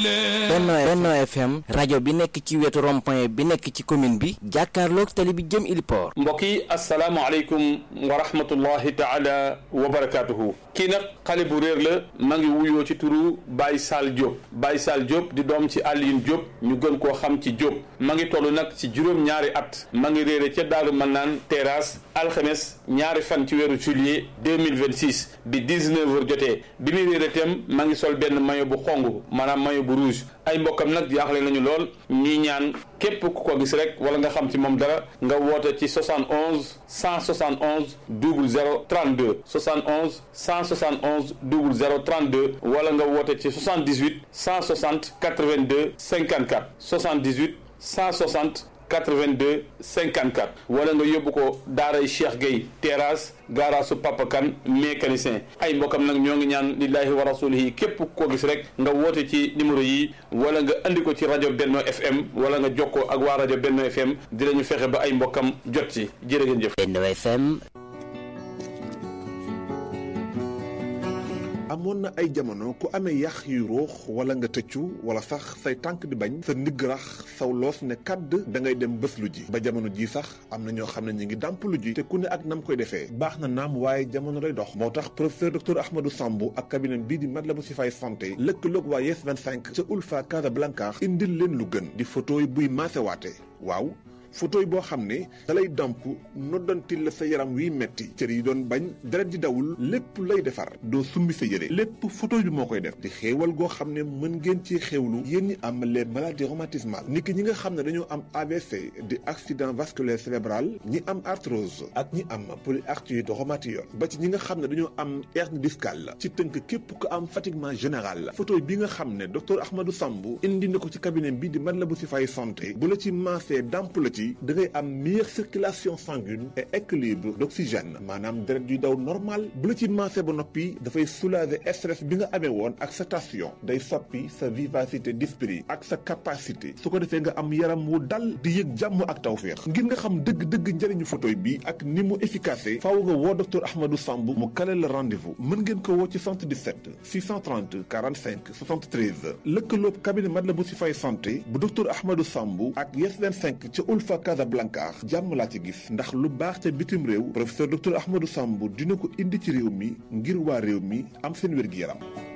Benno FM rajo bi nekk ci wetu rond-point bi nekk ci commune bi jàkkaarloog tali bi jëm Iliport. mbokk yi asalaamaaleykum wa rahmatullahi taala wa barakaatuhu. kii nag xale bu réer la ma ngi wuyoo ci turu Baye Sall Diop. Baye Sall Diop di doom ci Alioune Diop ñu gën koo xam ci Diop ma ngi toll nag ci juróom-ñaari at ma ngi réere ca Daaru Manaan terrasse alxames ñaari fan ci weeru juillet 2026 bi 19h jotee bi muy réere itam ma ngi sol benn maillot bu xong maanaam maillot bu rouge. ay mbokkam nag jaaxle nañu lool ñuy ñaan képp ku ko gis rek wala nga xam ci moom dara nga woote ci 71 171 00 32 71 171 00 32 wala nga woote ci 78 160 82 54 78 160 82 54 wala nga yóbbu ko daaray Cheikh Gueye terrasse gaaraasu Papa Kane mécanicien. ay mbokkam nag ñoo ngi ñaan lillahi wa rasulihi képp ko gis rek nga woote ci numéro yi wala nga andi ko ci rajo Benno FM wala nga jokkoo ak waa rajo Benno FM dinañu fexe ba ay mbokkam jot ci jërë ngeen jëf. Benno FM. amoon na ay jamono ku amee yax yu ruux wala nga tëccu wala sax say tànk di bañ sa ndigg rax saw loos ne kàdd da ngay dem bés lu ji ba jamono ji sax am na ñoo xam ne ñu ngi dàmp lu ji te ku ne ak nam koy defee baax na naam waaye jamono day dox moo tax professeur docteur Ahmadou Samb ak cabinet bii di Matlaboul Chifaay santé lëkkaloog waa Yes 25 ca Ulfa Casablanca indil leen lu gën di photo yi buy maasewaate waaw photo yi boo xam ne da lay damp noddantil la sa yaram wiy metti cër yi doon bañ deret di dawul lépp lay defar doo summi sa yére lépp photo bi moo koy def di xéewal goo xam ne mën ngeen ci xéewlu yéen ñi am les maladies rhumatismales niki ñi nga xam ne dañoo am AVC di accident vasculaire cérébral ñi am arthrose ak ñi am polyarthrite rhumatoïde ba ci ñi nga xam ne dañoo am hernie discale ci tënk képp ku am fatiguement général photo bi nga xam ne docteur Ahmadou Samb indi na ko ci cabinet bi di Matlaboul Chifaay santé bu la ci maasee damp la ci da ngay am meilleure circulation sanguine et équilibre d'oxygène maanaam deret yu daw normal bu la ci maasee ba noppi dafay soulager stress bi nga amee woon ak sa tension day soppi sa vivacité d'esprit ak sa capacité su ko defee nga am yaram wu dal di yëg jàmm ak tawféex ngir nga xam dëgg-dëgg njëriñu photoy bi ak ni mu efficace faaw nga woo docteur Ahmadou Samb mu kale la rendez-vous mën ngeen ko woo ci 77 630 45 73 lëkkaloob cabinet Matlaboul Chifaay santé bu docteur Ahmadou Samb ak Yes 25 ca Ulfa Casablanca jàmm laa ci gis ndax lu baax ca bitim réew professeur docteur Ahmadou Samb dina ko indi ci réew mi ngir waa réew mi am seen wér-gi-yaram.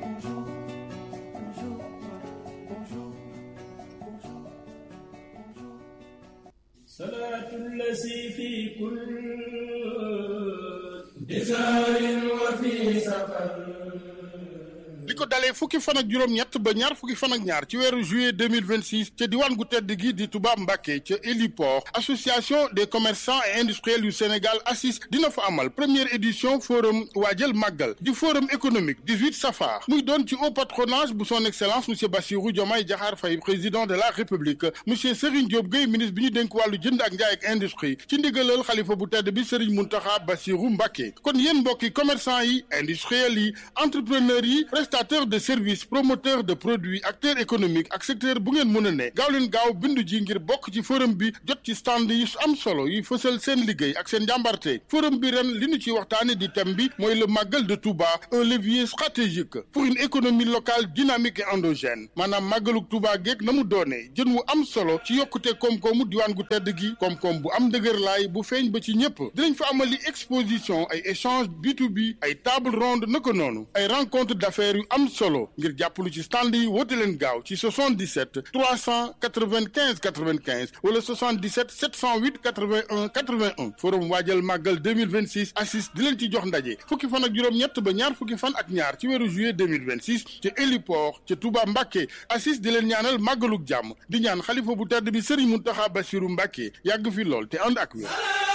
li ko dalee fukki fan ak juróom-ñett ba ñaar fukki fan ak ñaar ci weeru juillet 2026 ca diwaan gu tedd gi di Touba Mbacké ca héliport association des commerçants et industriels yu Sénégal ACIS dina fa amal première édition forum waajal màggal di forum économique 18 safar muy doon ci haut patronage bu son excellence monsieur Bassirou Diomaye Diakhar Faye président de la république monsieur Serigne Diop Gueye ministre bi ñu dénk wàllu jënd ak njaay ak industrie ci ndigalal xalifa bu tedd bi Serigne Mountakha Bassirou Mbacké kon yéen mbokki commerçant yi industriels yi entrepreneurs yi prestataire de services promoteur de produits acteur économique ak secteur bu ngeen mën a ne gaaw leen gaaw bindu ji ngir bokk ci forum bi jot ci stand yi am solo yi fësal seen liggéey ak seen njàmbarte forum bi ren li ñu ci waxtaane di thème bi mooy le màggal de Touba un levier stratégique pour une économie locale dynamique et endogène maanaam màggaluk Touba geeg na mu doonee jën wu am solo ci yokkute koom-koomu diwaan gu tedd gi koom-koom bu am dëgër laay bu feeñ ba ci ñëpp dinañ fa amali exposition ay échange B2B ay table ronde naka noonu ay rencontre d'affaires yu am solo ngir jàppalu ci stand yi woote leen gaaw ci 77 395 95 wala 77 708 81 81 forum waajal màggal 2026 ACIS di leen ci jox ndaje fukki fan ak juróom-ñett ba ñaar fukki fan ak ñaar ci weeru juillet 2026 ci héliport ca Touba Mbacké ACIS di leen ñaanal màggaluk jàmm di ñaan xalifa bu tedd bi Serigne Mountakha Bassirou Mbacké yàgg fi lool te ànd ak wér.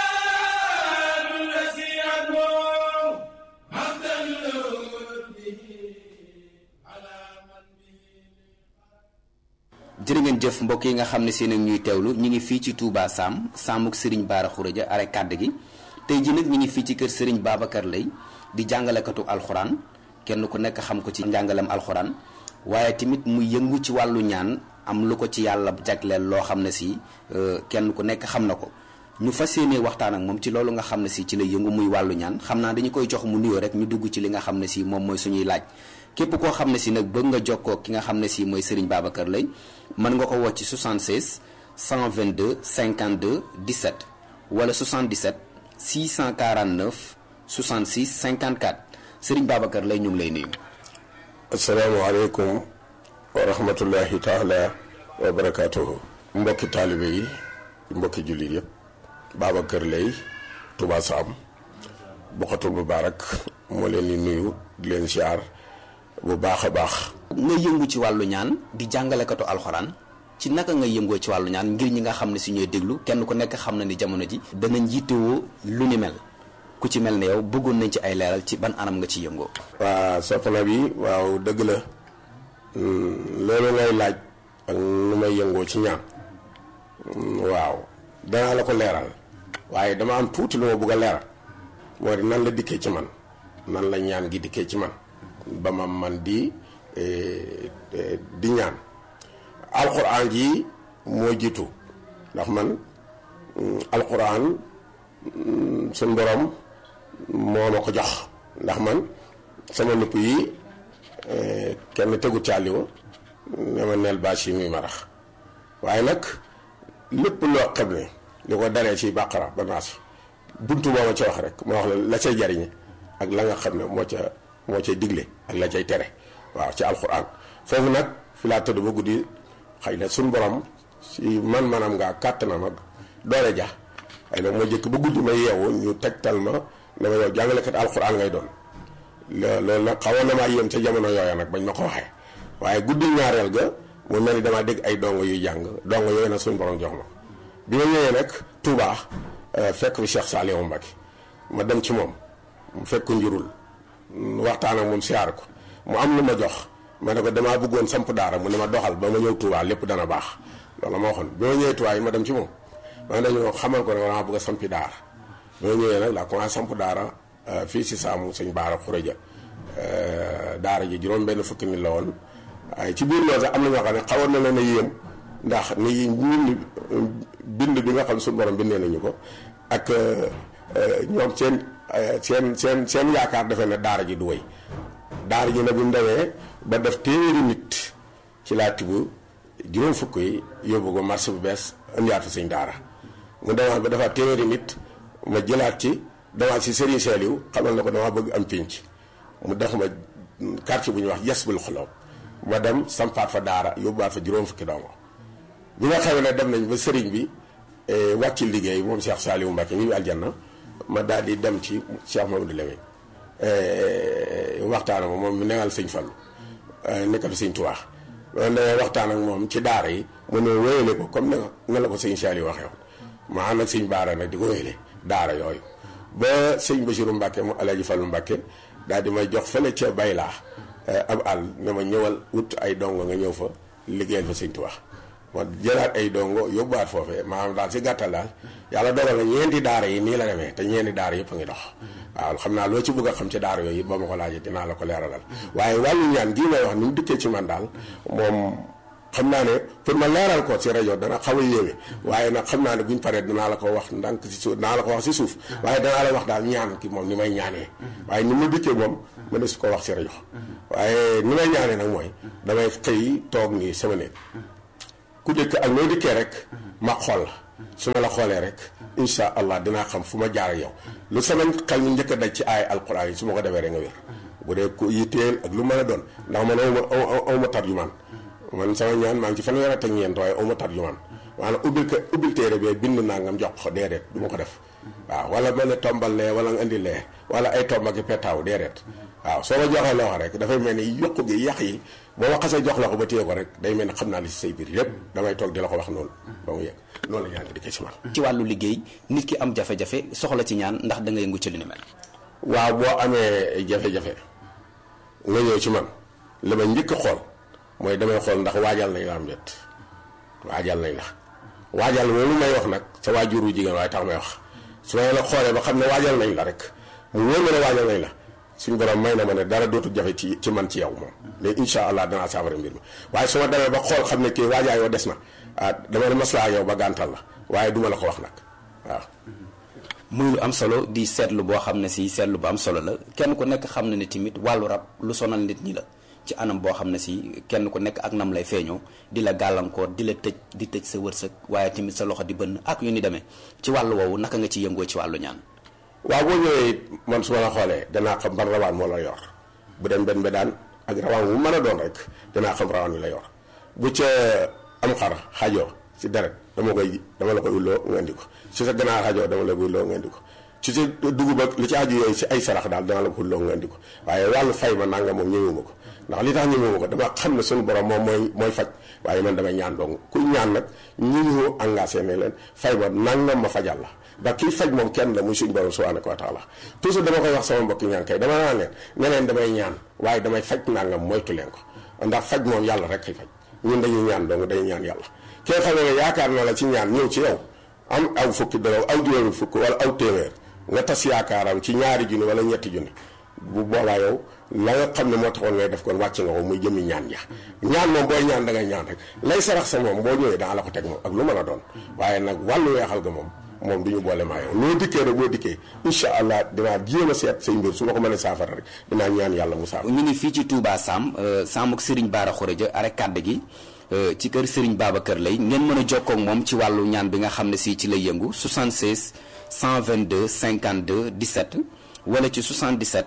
jërë ngeen jëf mbokk yi nga xam ne seen ak ñuy teewlu ñu ngi fii ci Touba Samuk Serigne Bara Khourédia are kàdd gi tey ji nag ñu ngi fii ci kër Serigne Babacar Lay di jàngalekatu alxuraan kenn ku nekk xam ko ci njàngalem alxuraan waaye tamit mu yëngu ci wàllu ñaan am lu ko ci yàlla jagleel loo xam ne si kenn ku nekk xam na ko ñu fas yéenee waxtaan ak moom ci loolu nga xam ne si ci la yëngu muy wàllu ñaan xam naa dañu koy jox mu nuyoo rek ñu dugg ci li nga xam ne si moom mooy suñuy laaj képp koo xam ne si nag bëgg nga jokkoo ki nga xam ne si mooy Serigne Babacar Lay mën nga ko woo ci 76 122 52 17 wala 77 649 66 54 Serigne Babacar Lay ñu ngi lay nuyu. asalaamaaleykum wa rahmatullahi taala wa barakaatuhu. mbokki taalibe yi mbokki jullit yëpp Babacar Lay Touba Sam Bokhatul Moubarak moo leen di nuyu di leen siyaar bu baax a baax. nga yëngu ci wàllu ñaan di jàngalekatu alxuraan ci naka nga yëngoo ci wàllu ñaan ngir ñi nga xam ne si ñooy déglu kenn ku nekk xam na ni jamono ji danañ yittewoo lu ni mel ku ci mel ne yow bëggoon nañ ci ay leeral ci ban anam nga ci yëngoo. waa soxna bi waaw dëgg la loolu ngay laaj ak nu may yëngoo ci ñaan waaw danaa la ko leeral waaye dama am tuuti lu ma bëgg a leeral moo di nan la dikkee ci man nan la ñaan gi dikkee ci man ba ma man di ñaan alxuraan ji moo jiitu ndax man alxuraan suñ borom moo ma ko jox ndax man sama nupp yi kenn tegu caaliwu ne ma neel bâche yi muy marax waaye nag lépp loo xam ne li ko daree ci bàqara ba naas buntu boo ma ca wax rek ma wax la cay jariñe ak la nga xam ne moo cay digle ak la cay tere waaw ci alxuraan foofu nag fi laa tëdd ba guddi xëy na suñ borom si man-manam ngaa kàttanam ak doole ja xëy na moo jëkk ba guddi ma yeewu ñu tegtal ma ne ma yow jàngalekat alxuraan ngay doon loolu nag xawoon na maa yéem ca jamono yooya nag bañ ma ko waxee waaye guddi ñaareel ga mu mel ni damaa dégg ay dongo yuy jàng dongo yooyu nag suñ borom jox ma bi ma ñëwee nag Touba fekk fi Cheikh Saliou Mbacké ma dem ci moom mu fekk ko njurul waxtaan ak moom siyaar ko mu am lu ma jox ma ne ko damaa bëggoon samp daara mu ne ma doxal ba ma ñëw Touba lépp dana baax loolu ma waxoon bi ma ñëwee Touba yi ma dem ci moom ma dañoo xamal ko ne damaa bëgg a sampi daara bi ma ñëwee nag laa commencé samp daara fii si Saamu sëñ Baara Xureja daara ji juróom benn fukki nit la woon waaye ci biir loolu sax am na ñoo xam ne xawoon na leen a yéem ndax ni ñun bind bi nga xam ne suñu borom bindee nañu ko ak ñoom seen yaakaar defe ne daara ji du wéy daara ji nag bu ñu demee ba def téeméeri nit ci laa tibb juróom fukk yi yóbbu ko marché bu bees indiwaat fi sëñ daara mu demaat ba defaat téeméeri nit ma jëlaat ci demaat si Serigne Saliou xamal na ko dama bëgg am pénc mu def ma quartier bu ñuy wax Yasbul Xoloob ma dem sampaat fa daara yóbbuwaat fa juróom fukki dongo bi nga xam ne dem nañ ba sëriñ bi wàcc liggéey moom Cheikh Saliou Mbacké mi aljanna ma daal di dem ci Cheikh Mamadou Lamine waxtaan ak moom mu negal sëñ Fallu nekkal sëñ Tuubaa loolu da waxtaan ak moom ci daara yi mu ne wéyale ko comme nga la ko sëñ Saliou waxee woon ma ànd ak sëñ Baara nag di ko wéyale daara yooyu ba sëñ Bassirou Mbacké mu Alaaji Fallu Mbacké daal di may jox fële ca Baylaa ab àll ne ma ñëwal wut ay dongo nga ñëw fa liggéeyal fa sëñ Tuubaa ma jëlaat ay dongo yóbbuwaat foofee maanaam daal si gàttal daal yàlla dogal na ñeenti daara yi nii la demee te ñeenti daara yëpp a ngi dox waaw xam naa loo ci bëgg a xam ci daara yooyu it ba ma ko laajee dinaa la ko leeralal waaye wàllu ñaan gii may wax ni mu dikkee ci man daal moom xam naa ne pour ma leeral ko ci rajo dana xaw a yéeme waaye nag xam naa ne buñ paree dinaa la ko wax ndànk si suuf dinaa la ko wax si suuf waaye danaa la wax daal ñaan ki moom ni may ñaanee waaye ni mu dikkee moom ma ne su ko wax si rajo waaye ni may ñaanee nag mooy damay xëy toog nii sama néeg ku dëkk ak noo dikkee rek ma xool la su ma la xoolee rek insha allah dinaa xam fu ma jaar ak yow lu sama xel mi njëkk a daj ci ay alquran yi su ma ko defee rek nga wér bu dee ku yitteel ak lu mën a doon ndax man aw ma tarjumaan man sama ñaan maa ngi ci fanweer ak ñeent waaye aw ma tarjumaan maanaam ubbil téere bee bind nangam jox ko déedéet du ma ko def waaw wala mel ne tombal lee wala nga indi lee wala ay tomb ak petaaw déedéet waaw soo ma joxee loo rek dafay mel ni yokku gi yàq yi boo ma xasee jox la ko ba téye ko rek day mel ni xam naa li si say biir yépp damay toog di la ko wax noonu ba mu yegg noonu la ñaan di ko ci man. ci wàllu liggéey nit ki am jafe-jafe soxla ci ñaan ndax da nga yëngu ci li ni mel. waaw boo amee jafe-jafe nga ñëw ci man li ma njëkk a xool mooy damay xool ndax waajal nañ la am déet waajal nañ la waajal loolu may wax nag sa waajuru jigéen waaye tax may wax su ma la xoolee ba xam ne waajal nañ la rek mu wóor ma ne waajal nañ la suñu borom may na ma ne dara dootul jafe ci man ci yow moom mais incha allah danaa saafara mbir mi waaye su ma demee ba xool xam ne kii waajaa yoo des na dama ne maslaa yow ba gàntal la waaye duma la ko wax nag waaw. muy lu am solo di seetlu boo xam ne si seetlu bu am solo la kenn ku nekk xam na ne tamit wàllu rab lu sonal nit ñi la ci anam boo xam ne si kenn ku nekk ak nam lay feeñoo di la gàllankoor di la tëj di tëj sa wërsëg waaye tamit sa loxo di bënn ak yu ni demee ci wàllu woowu naka nga ci yëngoo ci wàllu ñaan. waaw boo ñëwee man su ma la xoolee danaa xam ban rawaan moo la yor bu dem benn daan ak rawaan wu mën a doon rek danaa xam rawaan wi la yor bu ca am xar xajoo ci deret dama la koy ulloo nga indi ko ci sa ganaar xajoo dama la koy ulloo nga indi ko ci sa dugub ak li ci aju yooyu ci ay sarax daal dana la ko ulloo nga indi ko waaye wàllu fay ma nanga moom ñëwuma ko ndax li tax ñëwuma ko dama xam ne suñu borom moom mooy faj waaye man damay ñaan dong kuy ñaan nag ñu engagé ne leen fay ma nangam ma fajal la ndax kii faj moom kenn la muy suñu borom subhanahu wa taala toujours dama koy wax sama mbokki ñaan kay dama naan leen ne leen damay ñaan waaye damay faj nangam moytu leen ko ndax faj moom yàlla rek kay faj ñun dañuy ñaan dong dañuy ñaan yàlla kee xam ne yaakaar na la ci ñaan ñëw ci yow am aw fukki dërëm aw juróomi fukk wala aw téeméer nga tas yaakaaram ci ñaari junni wala ñetti junni bu boobaa yow la nga xam ne moo taxoon ngay def kon wàcc nga ko muy jëmmi ñaan ja ñaan moom booy ñaan da ngay ñaan rek lay sarax sa moom boo ñëwee daa la ko teg moom ak lu mën a doon waaye nag wàllu weexal ga moom du ñu boole maa yow loo dikkee rek boo dikkee incha allah dinaa jéem a seet say mbir su ma ko mënee saafara rek dinaa ñaan yàlla mu saafara. ñu ngi fii ci Touba Sam Sam ak Serigne Bara Khourédia are kàdd gi ci kër Serigne Babacar Lay ngeen mën a jokkoo ak moom ci wàllu ñaan bi nga xam ne si ci lay yëngu 76 122 52 17 wala ci 77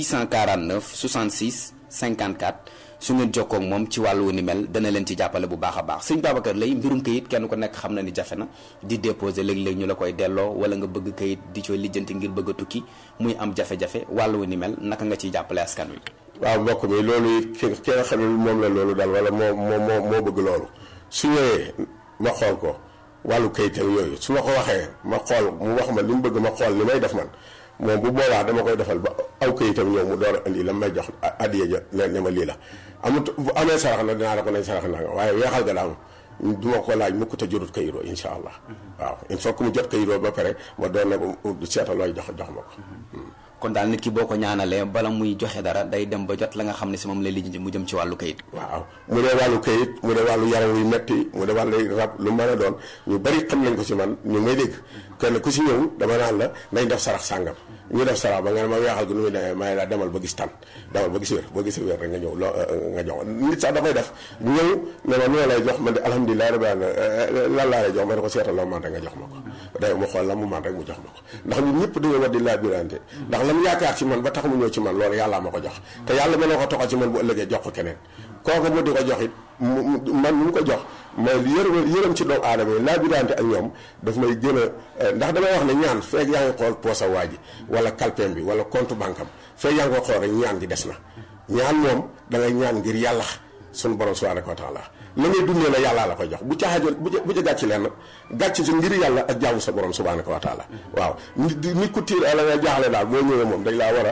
649 66 54 su ngeen jokkoo ak moom ci wàllu ni mel dana leen ci jàppale bu baax a baax sëñ Babacar Lay mbirum kayit kenn ku nekk xam na ni jafe na di déposer léeg-léeg ñu la koy delloo wala nga bëgg kayit di cooy lijjanti ngir bëgg a tukki muy am jafe-jafe wàllu ni mel naka nga ciy jàppale askan wi. waaw mbokk mi loolu it ki nga xam ne moom la loolu daal wala moo bëgg loolu su ñëwee ma xool ko wàllu kayitam yooyu su ma ko waxee ma xool mu wax ma li mu bëgg ma xool li may def man moom bu boobaa dama koy defal ba aw kayitam ñëw mu door a indi la may jox addiya ja ne ma lii la amut bu amee sarax na dinaa la ko nañ sarax na nga waaye weexal ga daal du ma ko laaj mukk te jotut kayiroo insha allah waaw il faut que mu jot kayiroo ba pare ma doon ne ko seetal looy jox ma ko. kon daal nit ki boo ko ñaanalee bala muy joxe dara day dem ba jot la nga xam ne si moom lay lijjanti mu jëm ci wàllu kayit. waaw mu dee wàllu kayit mu dee wàllu yaram wu metti mu dee wàllu rab lu mën a doon ñu bari xam nañ ko ci man ñu may dégg kenn ku ci ñëw dama naan la nañ def sarax sàngam ñu def sarax ba nga ne ma weexal gi nu muy demee may la demal ba gis tan demal ba gis wér boo gisee wér rek nga ñëw nga jox nit sax dafay def ñëw ne ma noo lay jox man de alhamdulilah rabbil alamin lan laa lay jox ma ne ko seetal loo man rek nga jox ma ko day mu xool la mu man rek mu jox ma ko ndax ñun ñëpp dañoo war di laa birante ndax lam yaakaar ci man ba tax mu ñëw ci man loolu yàllaa ma ko jox te yàlla mën na ko toxal ci man bu ëllëgee jox ko keneen kooku mu di ko jox it man mu ko jox ma yërëm ci doomu aadama yi laa birante ak ñoom daf may gën a ndax damay wax ne ñaan feeg yaa ngi xool poosa waa ji wala kalpeem bi wala compte banque am feeg yaa ngi ko xool rek ñaan gi des na ñaan moom da ngay ñaan ngir yàlla suñu borom subhanahu wa taala la ngay dundee la yàllaa la koy jox bu ca xaajal bu ca gàcc leen gàcc si ngir yàlla ak jaamu sa borom subhanahu wa taala waaw nit ku tiir la nga jaaxle daal boo ñëwee moom dañ laa war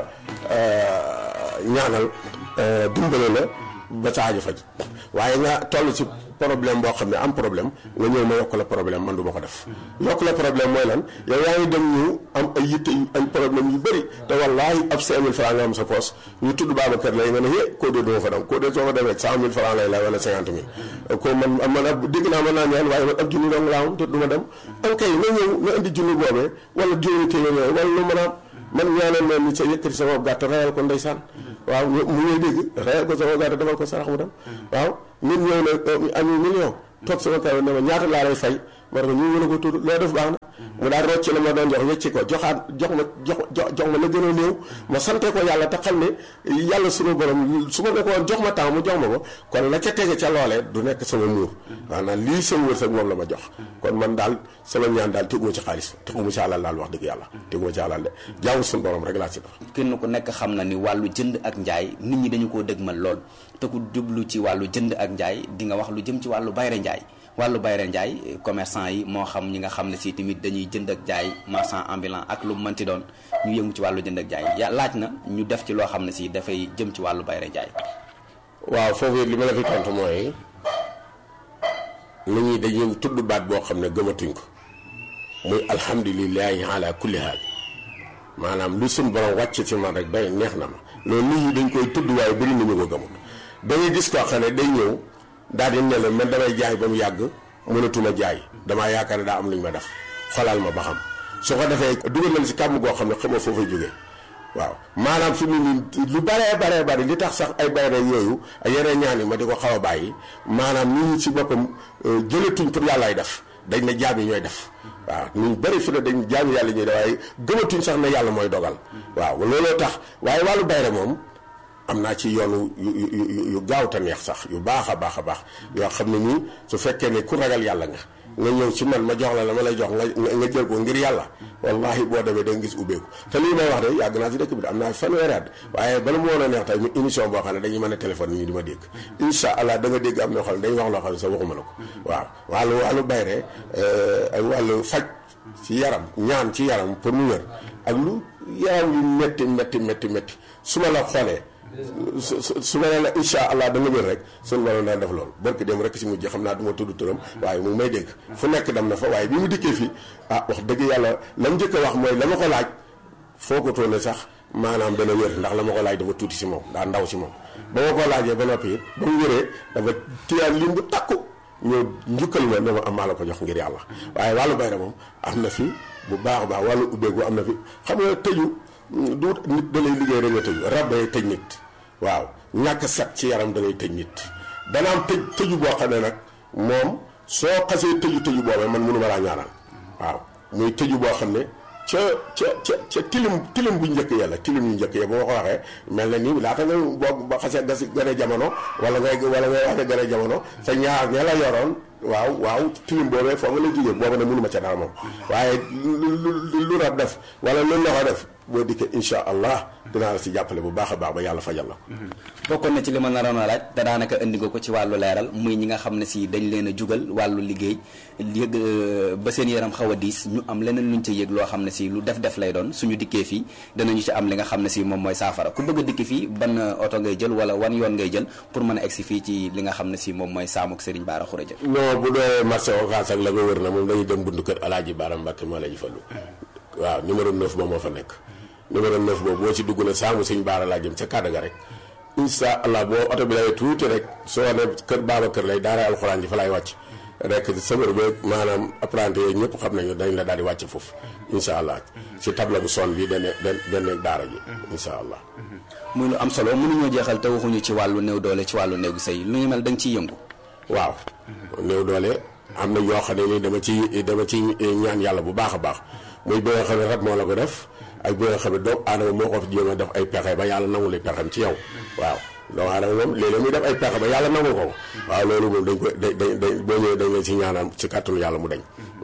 a ñaanal dimbale la ba ca aajo faj waaye nga toll ci problème boo xam ne am problème nga ñëw ma yokk la problème man du ma ko def yokk la problème mooy lan yow yaa ngi dem ñu am ay yitte ay problème yu bëri te wallaahi ab 5000 francs nga am sa poos ñu tudd Babacar Lay nga ne koo dee duma fa dem koo dee soo fa demee 100000 francs lay wala 50000 ko man ab dégg naa mën naa ñaan waaye man ab junni dong laa am te du ma dem am kay nga ñëw nga indi junni boobee wala juróomi téeméer wala lu mën a am man ñaanal ma nit sa yëkkati sama gàtt rayal ko ndeysaan waaw mu ngay dégg rayal ko sama gàtt defal ko sarax mu dem waaw nit ñëw na am million toog sama kaw ne ma ñaata laa lay fay ma ne ko ñu mën a ko tudd loo def baax na mu daal rocc la ma doon jox wecci ko jox ma la gën a néew ma sante ko yàlla te xam ne yàlla sunu borom su ma ne ko woon jox ma temps mu jox ma ko kon la ca tege ca loolee du nekk sama muur maanaam lii sama wërsëg moom la ma jox kon man daal sama ñaan daal teguma ci xaalis teguma ci alal daal wax dëgg yàlla teguma ci alal de jaamu sunu borom rek laa ci def. kenn ku nekk xam na ni wàllu jënd ak njaay nit ñi dañu koo dëgmal lool te ku jublu ci wàllu jënd ak njaay di nga wax lu jëm ci wàllu bayre njaay wàllu bayre njaay commerçant yi moo xam ñi nga xam ne si tamit dañuy jënd ak jaay marchand ambulant ak lu mënti doon ñu yëngu ci wàllu jënd ak jaay ya laaj na ñu def ci loo xam ne si dafay jëm ci wàllu bayre njaay. waaw foofu li ma la fi tontu mooy nit ñi dañuy tudd baat boo xam ne gëmatuñ ko muy alhamdulilahi ala kulli haal maanaam lu suñ borom wàcc ci man rek bay neex na ma loolu nit ñi dañ koy tudd waaye bëri nañu ko gëmut da ngay gis koo xam ne day ñëw daal di ne la man damay jaay ba mu yàgg mënatuma jaay damaa yaakaar ne daa am lu ñu ma def xolal ma ba xam su ko defee dugal nañ si kàmm goo xam ne xamoo foofu jógee waaw maanaam fi mu nii lu baree bari li tax sax ay bayre yooyu yeneen ñaan yi ma di ko xaw a bàyyi maanaam nit ñi ci boppam jëlatuñ pour yàllaay def dañ ne jaam yi ñooy def waaw ñu bëri fi ne dañ jaam yàlla ñuy def waaye gëmatuñ sax ne yàlla mooy dogal waaw looloo tax waaye wàllu bayre moom am naa ci yoonu yu gaaw te neex sax yu baax a baax yoo xam ne nii su fekkee ne ku ragal yàlla nga ñëw ci man ma jox la ma lay jox nga jël ko ngir yàlla wallahi boo demee da nga gis ubbeeku te lii may wax de yàgg naa ci dëkk bi de am naa fanweeri at waaye bala mu woon a neex tey mu émission boo xam ne dañuy mën a téléphone ñu di ma dégg incha allah da nga dégg am na xam ne dañuy wax loo xam ne sax waxuma la ko waaw wàllu bayre ay wàllu faj ci yaram ñaan ci yaram pour mu wér ak lu yaram yu métti su ma la xoolee su ma nee la incha allah da nga wér rek suñu borom daan def loolu barki dem rek si mujj xam naa du ma tudd turam waaye mu may dégg fu nekk dem na fa waaye bi mu dikkee fii wax dëgg yàlla la mu njëkk a wax mooy la ma ko laaj foo ko toone sax maanaam dana wér ndax la ma ko laaj dafa tuuti si moom daa ndaw si moom ba ma ko laajee ba noppi it ba mu wéree dafa tiyaan lim bu takku ñëw njukkal ma ne ma am maa la ko jox ngir yàlla waaye wàllu bayra moom am na fi bu baax a baax wàllu ubbeeku am na fi xam nga tëju du nit da lay liggéey rek nga tëju rab day tëj nit waaw ñàkk set ci yaram da ngay tëj nit dana am tëju boo xam ne nag moom soo xasee tëju boobee man mënu ma laa ñaanal waaw muy tëju boo xam ne ca tilim bu njëkk yàlla tilim yu njëkk ya ba ma ko waxee mel na ni laata nga boo ba xasee gane jamono wala ngay wax ne gane jamono sa ñaar ña la yoroon waaw tilim boobee foo nga lay jógee boobu ne mënu ma ca dara moom waaye lu rab def wala lu loxo def boo dikkee incha allah dinaa la si jàppale bu baax a baax ba yàlla fajal la bokkoon na ci li ma naroon a laaj te daanaka indi nga ko ci wàllu leeral muy ñi nga xam ne si dañ leen a jugal wàllu liggéey yëg ba seen yaram xaw a diis ñu am leneen luñ ca yëg loo xam ne si lu def lay doon suñu dikkee fii danañu ci am li nga xam ne si moom mooy saafara ku bëgg a dikki fii ban oto ngay jël wala wan yoon ngay jël pour mën a egsi fii ci li nga xam ne si moom mooy saamuk Serigne Bara Khourédia non bu dee marché Ocass ak la nga wër na moom dañuy dem buntu kër Alaaji Bara Mbàkke moo la ji fallu waaw numéro 9 ba moo fa nekk numéro 9 boobu boo ci dugg na saamu Serigne Bara laa jëm ca kàddu ga rek incha allah boo oto bi lay tuuti rek soo ne kër Babacar lay daara alxuraan ji fa lay wàcc rek sëmër ba maanaam apprenti yooyu ñëpp xam nañu dañ la daal di wàcc foofu incha allah ci table bu son bi dana daara ji incha allah. muy lu am solo mënuñoo jeexal te waxuñu ci wàllu néew doole ci wàllu néegu sëy lu ñu mel da nga ciy yëngu. waaw néew doole am na ñoo xam ne ni dama ci ñaan yàlla bu baax a baax muy bi nga xam ne rab moo la ko def ak bi nga xam ne doomu aadama moo ko fi jéem a def ay pexe ba yàlla nangu li pexem ci yow waaw. doomu aadama moom léeg-léeg muy def ay pexe ba yàlla nangu ko waaw loolu moom dañ ko boo ñëwee dañ leen ci ñaanal ci kàttanu yàlla mu dañ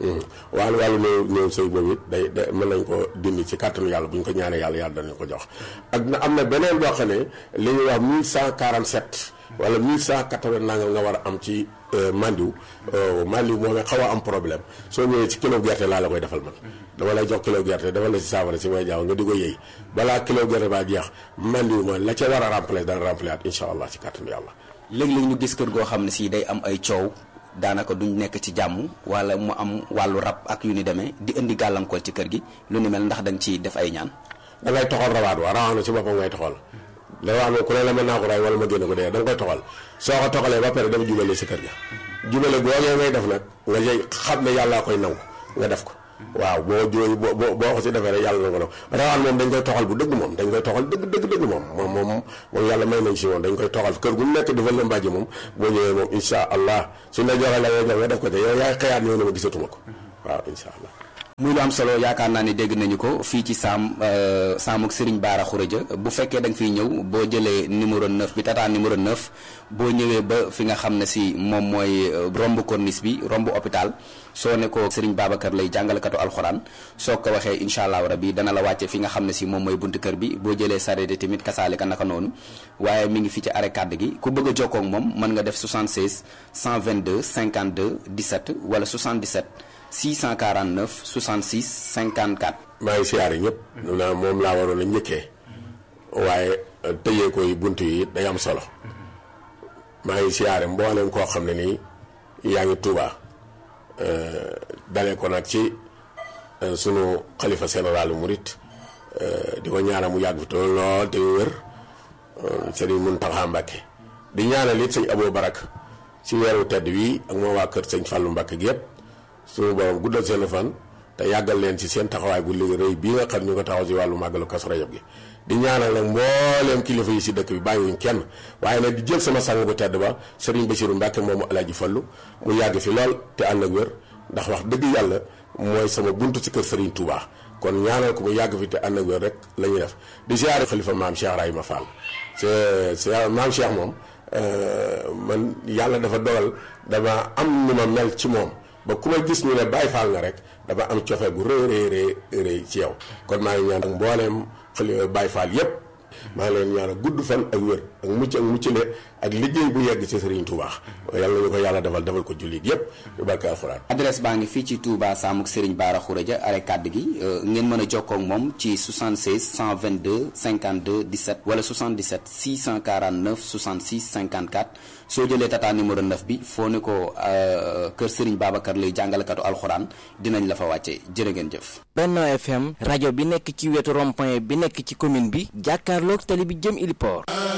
wàllu néew sëy boobu it day mën nañ ko dindi ci kàttanu yàlla bu ñu ko ñaanee yàlla danañ ko jox ak na am na beneen boo xam ne li ñuy wax 1147 wala 1180 nangam nga war a am ci mandiw moom xaw a am problème soo ñëwee ci kilo gerte laa la koy defal man dama lay jox kilo gerte defal la ci saafara si may jaaw nga di ko yëy balaa kilo gerte baa jeex mandiw ma la ca war a remplacer dana remplacer at incha allah ci kàttanu yàlla. léeg-léeg ñu gis kër goo xam ne si day am ay coow daanaka duñ nekk ci jàmm wala mu am wàllu rab ak yu ni demee di indi gàllankoor ci kër gi lu ni mel ndax da nga ciy def ay ñaan. da ngay toxal rawaat ci boppam ngay toxal da wax ne ku ne la mën naa ko ray wala ma génn ko dee da nga koy toxal soo ko toxalee ba pare dafa jubale si kër ga jubale googee ngay def nag nga jëy xam ne yàllaa koy nangu nga def ko waaw boo ko si defee rek yàlla na ko nangu rawaan moom dañ koy toxal bu dëgg moom dañ koy toxal dëgg moom yàlla may nañ si moom dañ koy toxal kër gu nekk dafa la mbàjji moom boo ñëwee moom insha allah suñ la joxee la ngay jox nga def ko te yow yaay xëyaat ñëw ne ma gisatuma ko waaw insha allah. muy lu am solo yaakaar naa ni dégg nañu ko fii ci saamuk Serigne Bara Khourédia bu fekkee da nga fiy ñëw boo jëlee numéro 9 bi tata numéro 9 boo ñëwee ba fi nga xam ne si moom mooy romb corniche bi romb hôpital soo ne ko Serigne Babacar lay jàngalekatu alxuraan soo ko waxee incha allah rabi dana la wàcce fi nga xam ne si moom mooy buntu kër bi boo jëlee sareet tamit kasaalika naka noonu waaye mi ngi fi ci arrêt kàdd gi ku bëgg a jokkoo ak moom mën nga def 76 122 52 17 wala 77 649 66 54. maa ngi siyaare ñëpp. moom laa waroon a njëkkee waaye tëjee koy bunt yi day am solo maa ngi siyaare mboolem koo xam ne nii yaa ngi Touba dalee ko nag ci sunu xalifa général Mouride di ko ñaanal mu yàgg fi lool te wér Serigne Mountakha Mbacké di ñaanal it sëñ Abou Barak ci weeru tedd wi ak moo waa kër sëñ Fallou Mbacké gi yëpp suñu borom guddal seen fan te yàggal leen ci seen taxawaay bu léegi rëy bii nga xam ñu ko taxaw ci wàllu màggalu Kazu Rajab gi di ñaanal nag mbooleem kilifa yi si dëkk bi bàyyiwuñ kenn waaye nag di jël sama sang bu tedd ba Serigne Bassirou Mbacke moomu Alaaji Fallu mu yàgg fi lool te ànd ak wér ndax wax dëgg yàlla mooy sama buntu ci kër Serigne Touba kon ñaanal ko mu yàgg fi te ànd ak wér rek la ñuy def di ziare xalifa maam Cheikh Rahima Fall c'est maam Cheikh moom man yàlla dafa dogal dama am nu ma mel ci moom ba ku ma gis ñu ne Baye Fall nga rek dama am cofeel gu rëy ci yow kon maa ngi ñaan ak mbooleem xalifa Baye Fall yépp maa ngi leen ñaanal gudd fan ak wér ak muccale ak liggéey bu yegg ci Serigne Touba yàlla nañu ko yàlla defal ko jullit yépp yu barke alxuraan. adresse baa ngi fii ci Touba Samuk Serigne Bara Khourédia are kàdd gi ngeen mën a jokkoo ak moom ci 76 122 52 17 wala 77 649 66 54 soo jëlee tata numéro 9 bi foo ne ko kër Serigne Babacar Lay jàngalekatu alxuraan dinañ la fa wàcce jërë ngeen jëf. Benno FM rajo bi nekk ci wetu rond-point bi nekk ci commune bi jàkkaarloog tali bi jëm Ili Port.